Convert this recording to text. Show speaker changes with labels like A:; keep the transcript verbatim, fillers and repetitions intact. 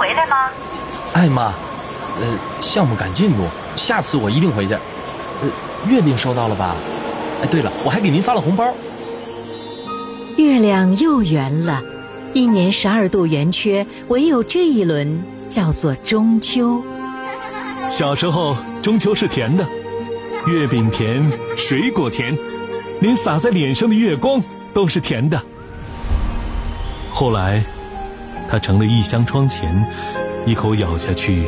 A: 回来吗？
B: 哎妈，呃，项目赶进度，下次我一定回去。呃，月饼收到了吧？哎，对了，我还给您发了红包。
C: 月亮又圆了，一年十二度圆缺，唯有这一轮叫做中秋。
D: 小时候，中秋是甜的，月饼甜，水果甜，连洒在脸上的月光都是甜的。后来，它成了一箱窗前，一口咬下去